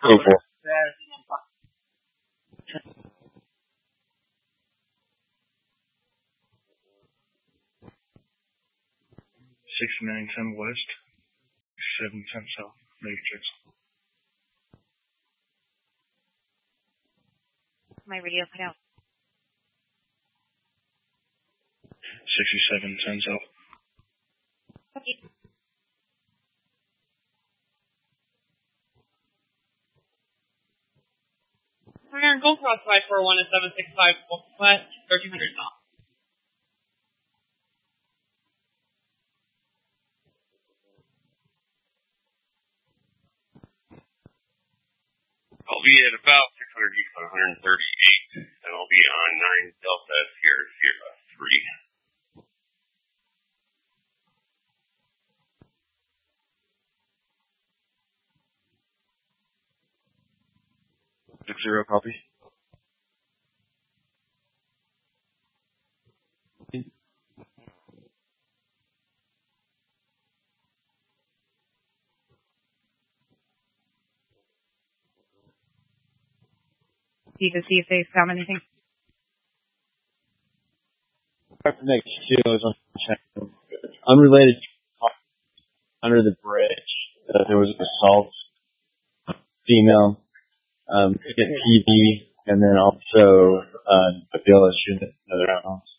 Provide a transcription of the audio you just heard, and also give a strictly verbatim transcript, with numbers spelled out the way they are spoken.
Go for it. sixty-nine ten west, seven ten south, Matrix. My radio cut out. sixty-seven ten south. Okay. Turner, go cross five four one and seven six five west, thirteen hundred south. I'll be at about six hundred east on one thirty-eight, and I'll be on nine Delta Sierra Sierra three. Six zero, copy. You can see if they found anything. After next two, I was on check. Unrelated, under the bridge, uh, there was an assault, female, um, hit P V, and then also, uh, a bill shooting another house.